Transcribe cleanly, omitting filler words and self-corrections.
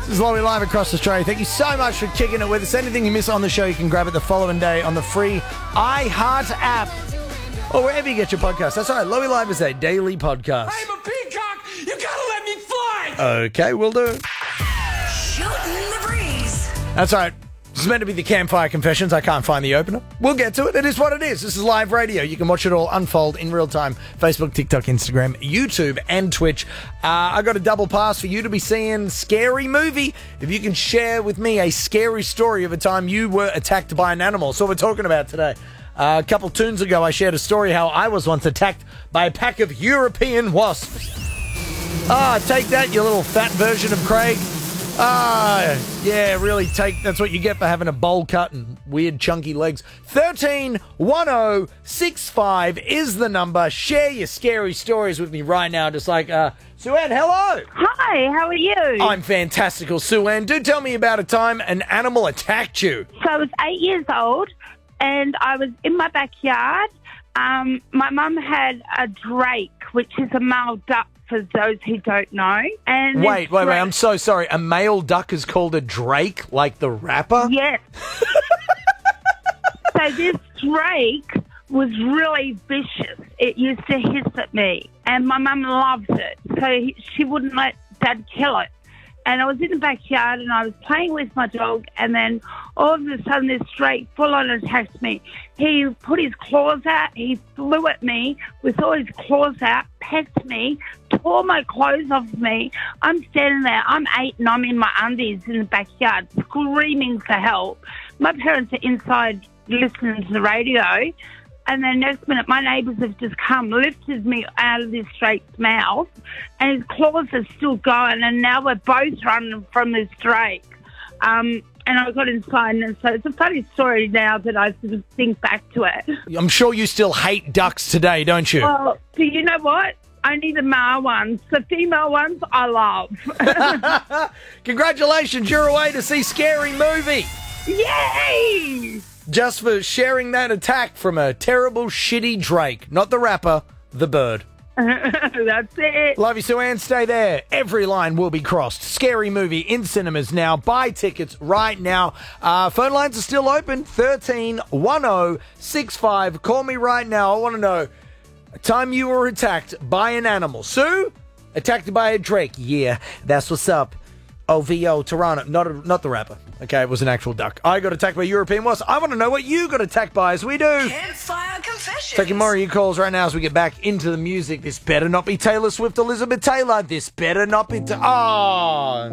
This is Lowy live across Australia. Thank you so much for kicking it with us. Anything you miss on the show, you can grab it the following day on the free iHeart app or wherever you get your podcast. That's right. Lowy Live is a daily podcast. I'm a peacock. You gotta let me fly. Okay, we'll do it. Shooting the breeze. That's right. This is meant to be the Campfire Confessions. I can't find the opener. We'll get to it. It is what it is. This is live radio. You can watch it all unfold in real time. Facebook, TikTok, Instagram, YouTube, and Twitch. I got a double pass for you to be seeing Scary Movie. If you can share with me a scary story of a time you were attacked by an animal. So we're talking about today. A couple tunes ago, I shared a story how I was once attacked by a pack of European wasps. Take that, you little fat version of Craig. Yeah, really that's what you get for having a bowl cut and weird chunky legs. 131065 is the number. Share your scary stories with me right now. Just like, Sue-Ann, hello. Hi, how are you? I'm fantastical, Sue-Ann. Do tell me about a time an animal attacked you. So I was 8 years old and I was in my backyard. My mum had a drake, which is a male duck for those who don't know. And Wait, I'm so sorry. A male duck is called a drake, like the rapper? Yes. So this drake was really vicious. It used to hiss at me, and my mum loved it, so she wouldn't let Dad kill it. And I was in the backyard, and I was playing with my dog, and then all of a sudden this drake full-on attacked me. He put his claws out, he flew at me with all his claws out, pecked me, tore my clothes off me. I'm standing there, I'm 8 and I'm in my undies in the backyard screaming for help. My parents are inside listening to the radio, and then next minute my neighbours have just come, lifted me out of this drake's mouth, and his claws are still going, and now we're both running from this drake. And I got inside, and so it's a funny story now that I sort of think back to it. I'm sure you still hate ducks today, don't you? Well, do you know what? Only the male ones. The female ones I love. Congratulations, you're away to see Scary Movie. Yay! Just for sharing that attack from a terrible, shitty drake. Not the rapper, the bird. That's it. Love you, Sue-Ann. Stay there. Every line will be crossed. Scary Movie in cinemas now. Buy tickets right now. Phone lines are still open. 131065. Call me right now. I want to know a time you were attacked by an animal. Sue? Attacked by a drake. Yeah, that's what's up. OVO, Toronto. Not the rapper. Okay, it was an actual duck. I got attacked by European wasps. I want to know what you got attacked by, as we do. Campfire Confessions. Taking more of your calls right now as we get back into the music. This better not be Taylor Swift, Elizabeth Taylor. This better not be...